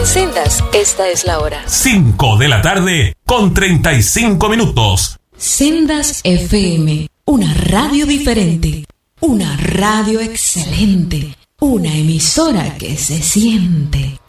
En Sendas, esta es la hora. 5 de la tarde con 35 minutos. Sendas FM, una radio diferente, una radio excelente, una emisora que se siente.